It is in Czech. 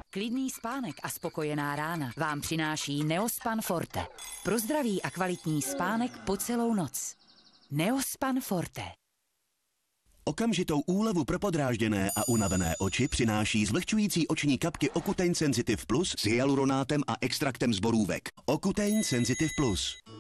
Klidný spánek a spokojená rána vám přináší Neospan Forte. Pro zdravý a kvalitní spánek po celou noc. Neospan Forte. Okamžitou úlevu pro podrážděné a unavené oči přináší zvlhčující oční kapky Ocutein Sensitive Plus s hyaluronátem a extraktem z borůvek. Ocutein Sensitive Plus.